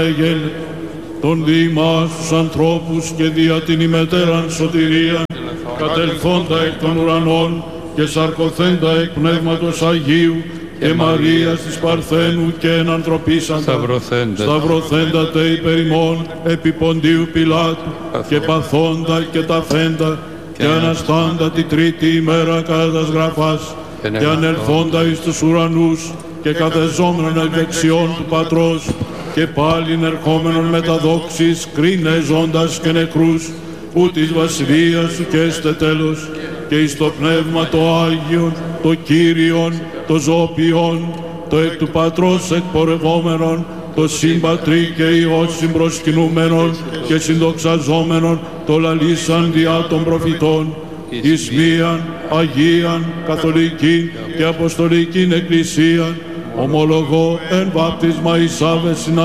Έγεν των διημάς τους ανθρώπους και δια την ημετέραν σωτηρίαν κατελθόντα εκ των ουρανών και σαρκωθέντα εκ Πνεύματος Αγίου και Μαρίας της Παρθένου και ενανθρωπίσαντα σταυρωθέντα τε υπέρ ημών επί Ποντίου Πιλάτου και παθόντα και ταφέντα και αναστάντα τη τρίτη ημέρα κατά τας γραφάς και ανελθόντα εις τους ουρανούς και καθεζόμενον εκ δεξιών του Πατρός και πάλιν ερχόμενον με τα δόξης κρίνε ζώντας και νεκρούς ου της βασιλείας σου και έστε τέλος και εις το Πνεύμα το Άγιον, το Κύριον, το ζωοποιόν, το εκ του Πατρός εκπορευόμενον, το Συμπατρί και Υιός συμπροσκυνούμενον και συνδοξαζόμενον, το λαλήσαν διά των προφητών, εις μίαν, Αγίαν, Καθολικήν και Αποστολικήν Εκκλησίαν, ομολογώ εν βάπτισμα εις άβεσιν